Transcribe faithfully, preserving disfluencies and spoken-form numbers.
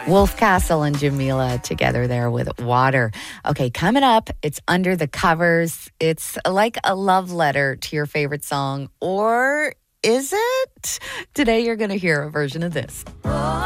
Wolf Castle and Jamila together there with Water. Okay, coming up, it's Under the Covers. It's like a love letter to your favorite song, or is it? Today you're going to hear a version of this.